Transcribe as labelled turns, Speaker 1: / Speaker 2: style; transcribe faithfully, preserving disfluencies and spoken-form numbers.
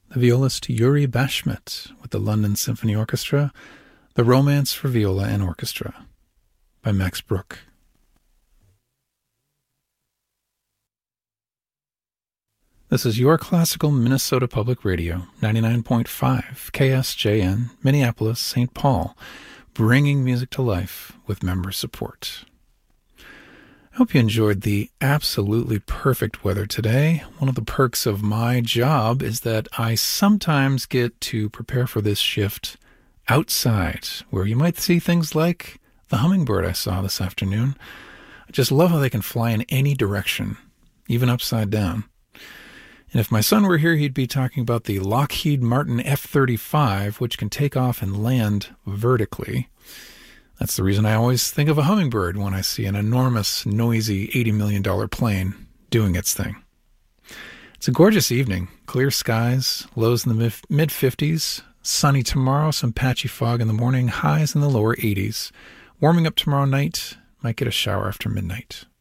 Speaker 1: the violist Yuri Bashmet with the London Symphony Orchestra, The Romance for Viola and Orchestra by Max Bruch. This is your classical Minnesota Public Radio, ninety-nine point five K S J N, Minneapolis, Saint Paul, bringing music to life with member support. I hope you enjoyed the absolutely perfect weather today. One of the perks of my job is that I sometimes get to prepare for this shift outside, where you might see things like the hummingbird I saw this afternoon. I just love how they can fly in any direction, even upside down. And if my son were here, he'd be talking about the Lockheed Martin F thirty-five, which can take off and land vertically. That's the reason I always think of a hummingbird when I see an enormous, noisy eighty million dollars plane doing its thing. It's a gorgeous evening. Clear skies, lows in the mid-fifties, sunny tomorrow, some patchy fog in the morning, highs in the lower eighties. Warming up tomorrow night, might get a shower after midnight.